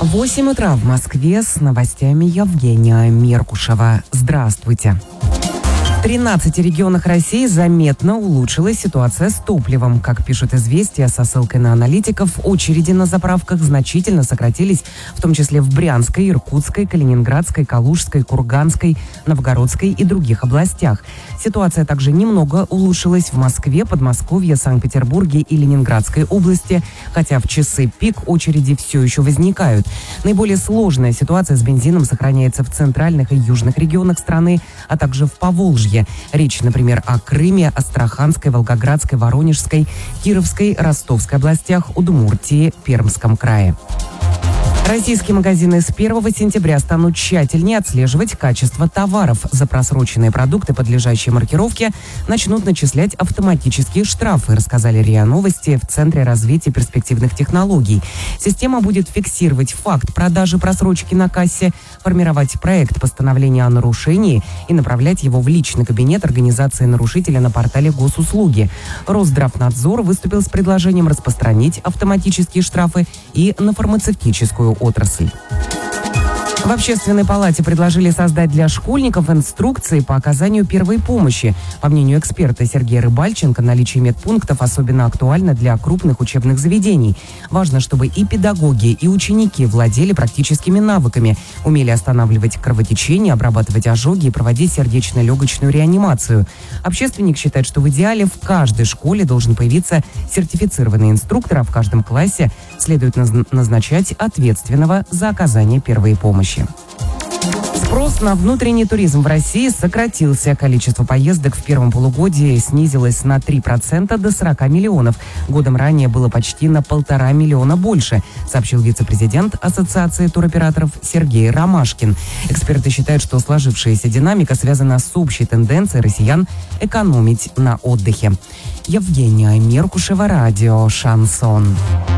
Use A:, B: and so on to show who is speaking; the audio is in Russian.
A: 8 утра в Москве с новостями Евгения Меркушева. Здравствуйте. В 13 регионах России заметно улучшилась ситуация с топливом. Как пишут «Известия» со ссылкой на аналитиков, очереди на заправках значительно сократились, в том числе в Брянской, Иркутской, Калининградской, Калужской, Курганской, Новгородской и других областях. Ситуация также немного улучшилась в Москве, Подмосковье, Санкт-Петербурге и Ленинградской области, хотя в часы пик очереди все еще возникают. Наиболее сложная ситуация с бензином сохраняется в центральных и южных регионах страны, а также в Поволжье. Речь, например, о Крыме, Астраханской, Волгоградской, Воронежской, Кировской, Ростовской областях, Удмуртии, Пермском крае. Российские магазины с 1 сентября станут тщательнее отслеживать качество товаров. За просроченные продукты, подлежащие маркировке, начнут начислять автоматические штрафы, рассказали РИА Новости в Центре развития перспективных технологий. Система будет фиксировать факт продажи просрочки на кассе, формировать проект постановления о нарушении и направлять его в личный кабинет организации нарушителя на портале Госуслуги. Росздравнадзор выступил с предложением распространить автоматические штрафы и на фармацевтическую отрасль. В Общественной палате предложили создать для школьников инструкции по оказанию первой помощи. По мнению эксперта Сергея Рыбальченко, наличие медпунктов особенно актуально для крупных учебных заведений. Важно, чтобы и педагоги, и ученики владели практическими навыками, умели останавливать кровотечение, обрабатывать озоги и проводить сердечно-легочную реанимацию. Общественник считает, что в идеале в каждой школе должен появиться сертифицированный инструктор, а в каждом классе следует назначать ответственного за оказание первой помощи. Спрос на внутренний туризм в России сократился. Количество поездок в первом полугодии снизилось на 3% до 40 миллионов. Годом ранее было почти на 1,5 миллиона больше, сообщил вице-президент Ассоциации туроператоров Сергей Ромашкин. Эксперты считают, что сложившаяся динамика связана с общей тенденцией россиян экономить на отдыхе. Евгения Меркушева, радио «Шансон».